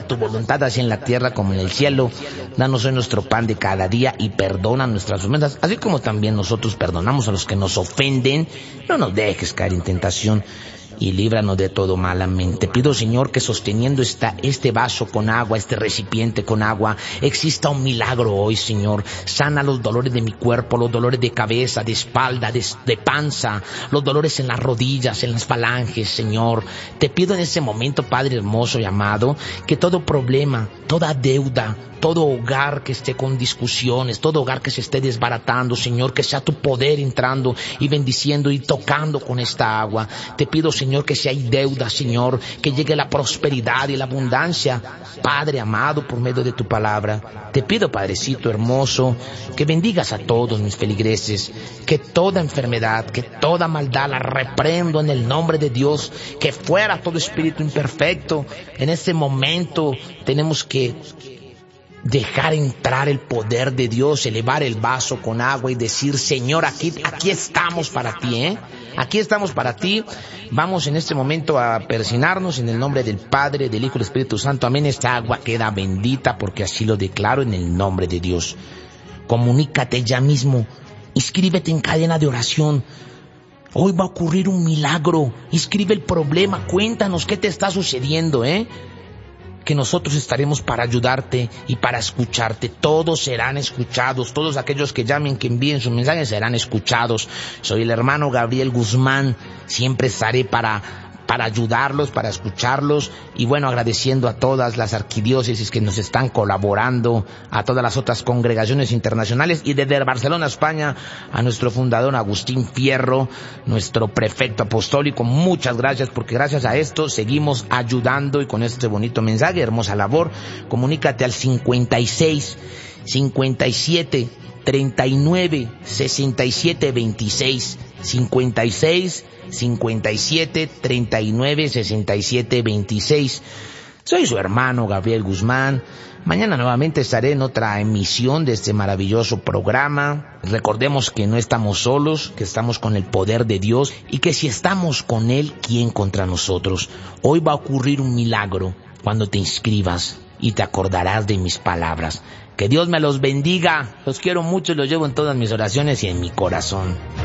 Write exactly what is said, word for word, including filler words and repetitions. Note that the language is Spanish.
tu voluntad así en la tierra como en el cielo. Danos hoy nuestro pan de cada día y perdona nuestras ofensas, así como también nosotros perdonamos a los que nos ofenden. No nos dejes caer en tentación y líbranos de todo mal. Amén. Te pido, Señor, que sosteniendo esta, este vaso con agua, este recipiente con agua, exista un milagro hoy, Señor. Sana los dolores de mi cuerpo, los dolores de cabeza, de espalda, de, de panza, los dolores en las rodillas, en las falanges, Señor. Te pido en este momento, Padre hermoso y amado, que todo problema, toda deuda, todo hogar que esté con discusiones, todo hogar que se esté desbaratando, Señor, que sea tu poder entrando y bendiciendo y tocando con esta agua. Te pido, Señor, que si hay deuda, Señor, que llegue la prosperidad y la abundancia, Padre amado, por medio de tu palabra. Te pido, Padrecito hermoso, que bendigas a todos mis feligreses, que toda enfermedad, que toda maldad la reprendo en el nombre de Dios, que fuera todo espíritu imperfecto. En este momento tenemos que dejar entrar el poder de Dios, elevar el vaso con agua y decir: Señor, aquí, aquí estamos para ti, ¿eh? Aquí estamos para ti. Vamos en este momento a persignarnos en el nombre del Padre, del Hijo y del Espíritu Santo. Amén. Esta agua queda bendita porque así lo declaro en el nombre de Dios. Comunícate ya mismo. Inscríbete en cadena de oración. Hoy va a ocurrir un milagro. Inscribe el problema. Cuéntanos qué te está sucediendo, ¿eh? Que nosotros estaremos para ayudarte y para escucharte. Todos serán escuchados. Todos aquellos que llamen, que envíen sus mensajes serán escuchados. Soy el hermano Gabriel Guzmán. Siempre estaré para, para ayudarlos, para escucharlos. Y bueno, agradeciendo a todas las arquidiócesis que nos están colaborando, a todas las otras congregaciones internacionales, y desde Barcelona, España, a nuestro fundador Agustín Fierro, nuestro prefecto apostólico. Muchas gracias, porque gracias a esto seguimos ayudando y con este bonito mensaje, hermosa labor. Comunícate al cincuenta y seis, cincuenta y siete, treinta y nueve, sesenta y siete, veintiséis, cincuenta y seis, cincuenta y siete, treinta y nueve, sesenta y siete, veintiséis. Soy su hermano Gabriel Guzmán. Mañana nuevamente estaré en otra emisión de este maravilloso programa. Recordemos que no estamos solos, que estamos con el poder de Dios y que si estamos con Él, ¿quién contra nosotros? Hoy va a ocurrir un milagro cuando te inscribas y te acordarás de mis palabras. Que Dios me los bendiga. Los quiero mucho y los llevo en todas mis oraciones y en mi corazón.